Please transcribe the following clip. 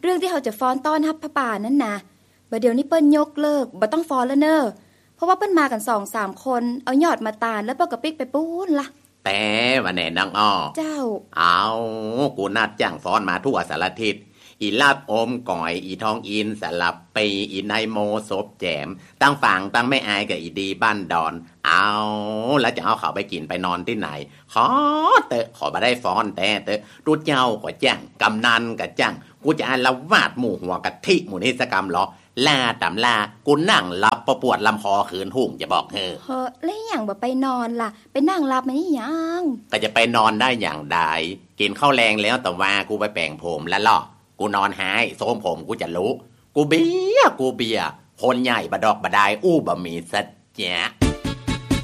เรื่องที่เขาจะฟ้อนต้อนรับพระป่านั่นนะบัดเดี๋ยวนี้เปิ้นยกเลิกบ่ต้องฟ้อนแล้วเนอะเพราะว่าเปิ้นมากัน 2-3 คนเอายอดมาตาลแล้วเปิ้นก็ปิกไปปูนล่ะแต่ว่าแน่นางอ้อเจ้าเอากูนัดจ้างฟ้อนมาทั่วสารทิศอีลาดอมก่อยอีทองอินสลับปีอีไนโมศพแจมตั้งฝั่งตั้งไม่อายกับอีดีบ้านดอนเอาแล้วจะเอาเขาไปกินไปนอนที่ไหนขอเตะขอมาได้ฟ้อนแต่เตะรูดเจ้าก็จ้างกำนันก็จ้างกูจะอาละวาดหมู่หัวกะทิหมู่นิสกรรมหรอลาตำลากูนั่งรับประปวดลำคอขืนหุ่งจะบอกเฮ้อแล้วอย่างบ่ไปนอนล่ะไปนั่งรับมันนี่ยังก็จะไปนอนได้อย่างใดกินข้าวแรงแล้วแต่ว่ากูไปแปลงผมแล้วล่ะกูนอนหายโสมผมกูจะรู้กูเบียคนใหญ่บดอกบดายอู้บะมีสัจจะ